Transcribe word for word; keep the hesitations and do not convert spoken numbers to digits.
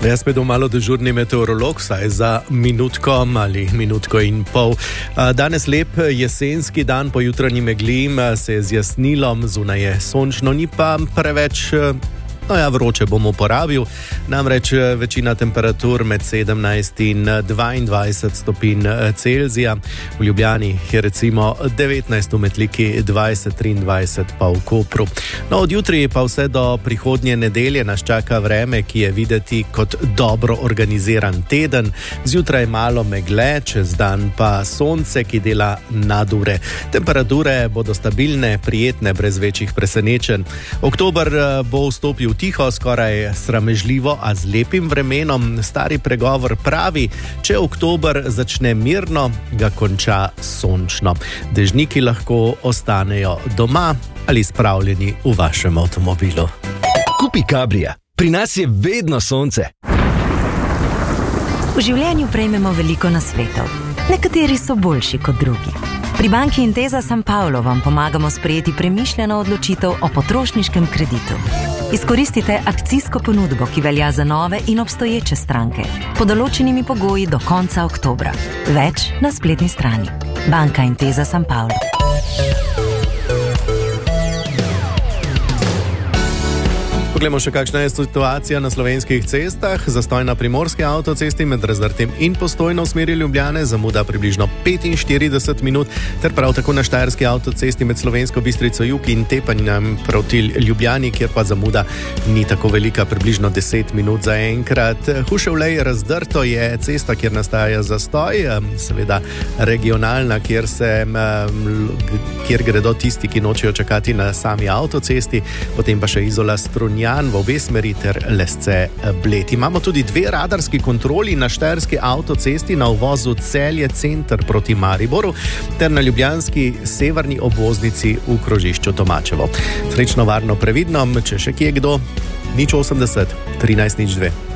Jaz spet malo dežurni meteorolog, saj za minutko ali minutko in pol. Danes lep jesenski dan, po jutranji megli se je zjasnilo, zunaj je sončno, ni pa preveč... No ja, vroče bom uporabil, namreč večina temperatur med sedemnajst in dvaindvajset stopinj Celzija. V Ljubljani je recimo devetnajst, v Metliki dvajset, triindvajset pa v Kopru. No, od jutri pa vse do prihodnje nedelje nas čaka vreme, ki je videti kot dobro organiziran teden. Zjutraj malo megle, čez dan pa sonce, ki dela nadure. Temperature bodo stabilne, prijetne, brez večjih presenečenj. Oktober bo vstopil tiho, skoraj sramežljivo, a z lepim vremenom. Stari pregovor pravi, če oktober začne mirno, ga konča sončno. Dežniki lahko ostanejo doma ali spravljeni v vašem avtomobilu. Kupi Cabrija. Pri nas je vedno sonce. V življenju prejmemo veliko nasvetov. Nekateri so boljši kot drugi. Pri banki Intesa San Paolo vam pomagamo sprejeti premišljeno odločitev o potrošniškem kreditu. Izkoristite akcijsko ponudbo, ki velja za nove in obstoječe stranke, pod določenimi pogoji do konca oktobra. Več na spletni strani. Banka Intesa San Paolo. Poglejmo še, kakšna je situacija na slovenskih cestah. Zastoj na primorski avtocesti med Razdrtem in Postojno v smeri Ljubljane, zamuda približno petinštirideset minut, ter prav tako na štajerski avtocesti med Slovensko Bistrico jug in Tepanjem proti Ljubljani, kjer pa zamuda ni tako velika, približno deset minut za enkrat. Huševlej Razdrto je cesta, kjer nastaja zastoj, seveda regionalna, kjer, se, kjer gredo tisti, ki nočejo čakati na sami avtocesti, potem pa še Izola Strunjan v obe smeri ter Lesce Bled. Imamo tudi dve radarski kontroli na štajerski avtocesti na uvozu Celje center proti Mariboru ter na ljubljanski severni obvoznici v krožišču Tomačevo. Srečno, varno, previdno, če še kje kdo, nič osemdeset, trinajst nič dve.